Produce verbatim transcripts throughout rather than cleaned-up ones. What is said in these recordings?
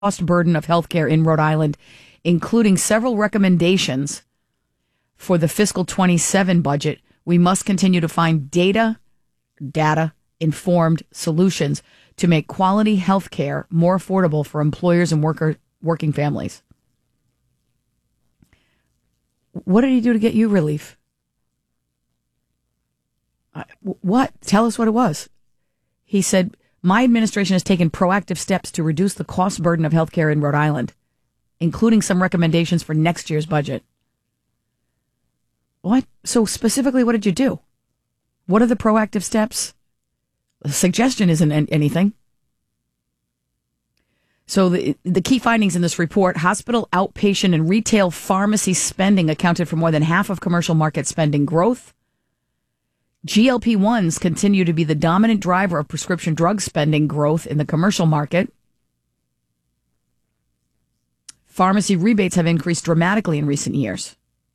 cost burden of healthcare in Rhode Island, including several recommendations for the fiscal twenty-seven budget. We must continue to find data, data informed solutions to make quality healthcare more affordable for employers and worker working families. What did he do to get you relief? Uh, what? Tell us what it was. He said, my administration has taken proactive steps to reduce the cost burden of healthcare in Rhode Island, including some recommendations for next year's budget. What? So specifically, what did you do? What are the proactive steps? The suggestion isn't anything. So the the key findings in this report: hospital, outpatient, and retail pharmacy spending accounted for more than half of commercial market spending growth. G L P ones continue to be the dominant driver of prescription drug spending growth in the commercial market. Pharmacy rebates have increased dramatically in recent years.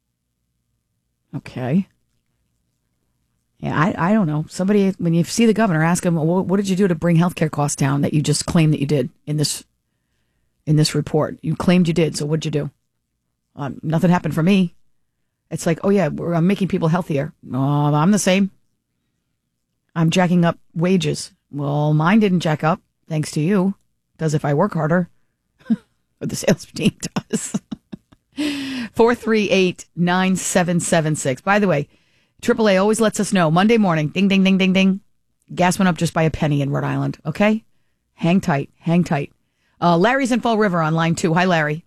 Okay. Yeah, I, I don't know. Somebody, when you see the governor, ask him, well, what did you do to bring healthcare costs down that you just claimed that you did in this in this report? You claimed you did, so what'd you do? Um, nothing happened for me. It's like, oh yeah, we're, I'm making people healthier. Oh, I'm the same. I'm jacking up wages. Well, mine didn't jack up, thanks to you. Does if I work harder. Or the sales team does. four three eight, nine seven seven six. By the way, triple A always lets us know. Monday morning, ding, ding, ding, ding, ding. Gas went up just by a penny in Rhode Island, okay? Hang tight, hang tight. Uh, Larry's in Fall River on line two. Hi, Larry.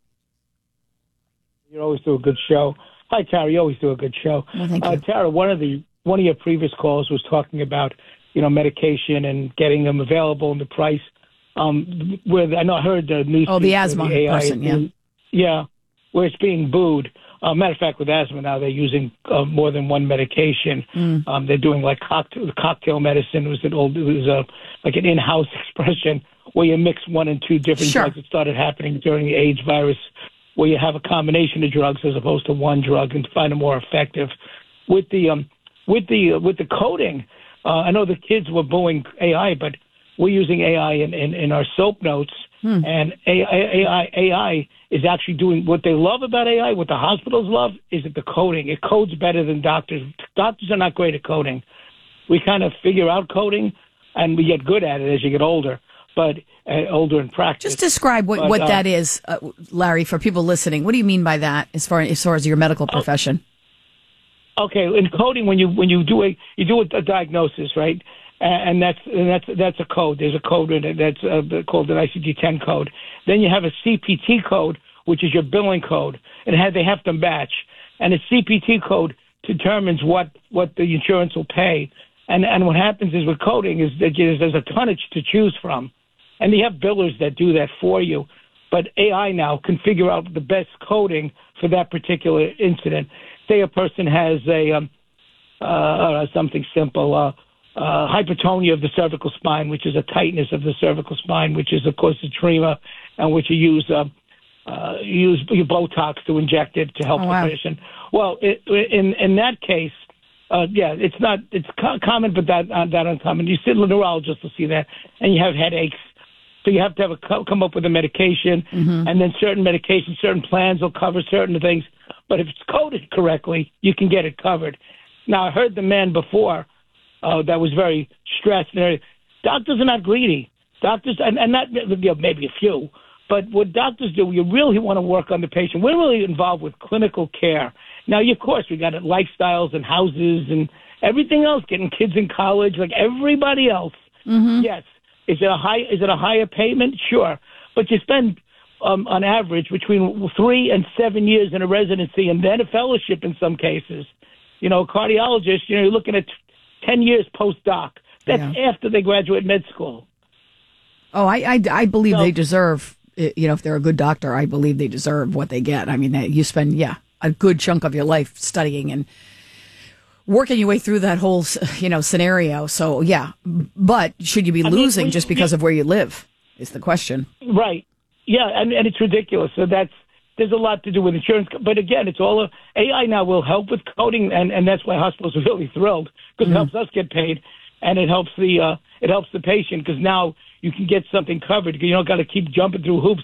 You always do a good show. Hi, Tara. You always do a good show. Well, thank you. Uh, Tara, one of the one of your previous calls was talking about, you know, medication and getting them available and the price. Um, where the, I know I heard the news. Oh, the asthma the A I person, yeah. Yeah, where it's being booed. Uh, matter of fact, with asthma now, they're using uh, more than one medication. Mm. Um, they're doing like cocktail, cocktail medicine. It was an old, it was a, like an in-house expression where you mix one and two different sure. drugs. It started happening during the AIDS virus, where you have a combination of drugs as opposed to one drug and find it more effective. With the um, with the uh, with the coding, uh, I know the kids were booing A I, but we're using A I in, in, in our soap notes, hmm. and A I, A I is actually doing what they love about A I. What the hospitals love is that the coding. It codes better than doctors. Doctors are not great at coding. We kind of figure out coding, and we get good at it as you get older. But uh, older in practice. Just describe what, but, what uh, that is, uh, Larry, for people listening. What do you mean by that, as far as far as your medical profession? Okay, in coding, when you when you do a you do a, a diagnosis, right, and that's and that's that's a code. There's a code in it that's uh, called an I C D ten code. Then you have a C P T code, which is your billing code, and have, they have to match. And a C P T code determines what what the insurance will pay. And and what happens is with coding is that there's a tonnage to choose from. And you have billers that do that for you. But A I now can figure out the best coding for that particular incident. Say a person has a um, uh, something simple, uh, uh, hypertonia of the cervical spine, which is a tightness of the cervical spine, which is, of course, the tremor, and which you use uh, uh, you use your Botox to inject it to help oh, wow. the patient. Well, it, in in that case, Uh, yeah, it's not, it's co- common, but that, uh, that uncommon. You see the neurologist will see that, and you have headaches. So you have to have a, co- come up with a medication, mm-hmm. and then certain medications, certain plans will cover certain things. But if it's coded correctly, you can get it covered. Now, I heard the man before uh, that was very stressed. And doctors are not greedy. Doctors, and, and not, you know, maybe a few, but what doctors do, you really want to work on the patient. We're really involved with clinical care. Now, of course, we got lifestyles and houses and everything else, getting kids in college like everybody else. Mm-hmm. Yes. Is it a high? Is it a higher payment? Sure. But you spend, um, on average, between three and seven years in a residency and then a fellowship in some cases. You know, a cardiologist, you know, you're looking at ten years post-doc. That's yeah. after they graduate med school. Oh, I, I, I believe so, they deserve, you know, if they're a good doctor, I believe they deserve what they get. I mean, you spend, yeah. a good chunk of your life studying and working your way through that whole, you know, scenario. So, yeah. But should you be I losing mean, just because yeah. of where you live is the question. Right. Yeah, and, and it's ridiculous. So that's, there's a lot to do with insurance. But again, it's all, a, AI now will help with coding, and, and that's why hospitals are really thrilled, because mm-hmm. it helps us get paid, and it helps the, uh, it helps the patient, because now you can get something covered. You don't got to keep jumping through hoops